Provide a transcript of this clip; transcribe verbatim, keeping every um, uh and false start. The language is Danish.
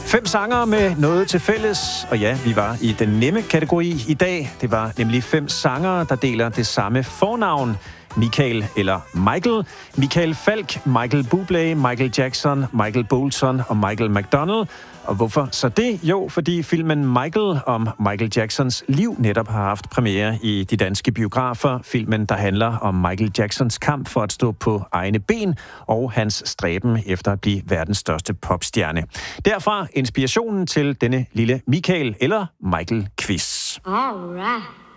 Fem sangere med noget til fælles, og ja, vi var i den nemme kategori i dag. Det var nemlig fem sangere, der deler det samme fornavn. Michael eller Michael, Michael Falch, Michael Bublé, Michael Jackson, Michael Bolton og Michael McDonald. Og hvorfor så det? Jo, fordi filmen Michael om Michael Jacksons liv netop har haft premiere i de danske biografer. Filmen, der handler om Michael Jacksons kamp for at stå på egne ben og hans stræben efter at blive verdens største popstjerne. Derfra inspirationen til denne lille Michael eller Michael-quiz. All right.